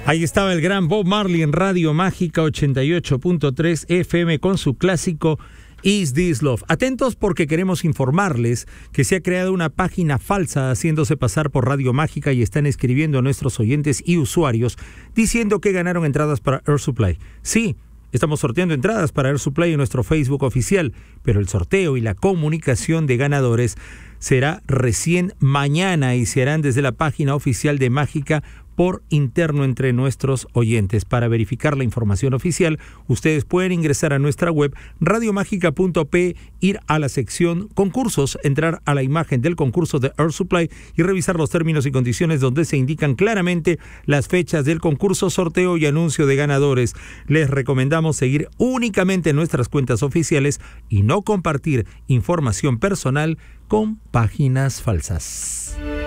Ahí estaba el gran Bob Marley en Radio Mágica 88.3 FM con su clásico Is This Love. Atentos porque queremos informarles que se ha creado una página falsa haciéndose pasar por Radio Mágica y están escribiendo a nuestros oyentes y usuarios diciendo que ganaron entradas para Air Supply. Sí, estamos sorteando entradas para Air Supply en nuestro Facebook oficial, pero el sorteo y la comunicación de ganadores será recién mañana y se harán desde la página oficial de Mágica por interno entre nuestros oyentes. Para verificar la información oficial, ustedes pueden ingresar a nuestra web radiomágica.p, ir a la sección concursos, entrar a la imagen del concurso de Air Supply y revisar los términos y condiciones donde se indican claramente las fechas del concurso, sorteo y anuncio de ganadores. Les recomendamos seguir únicamente nuestras cuentas oficiales y no compartir información personal con páginas falsas.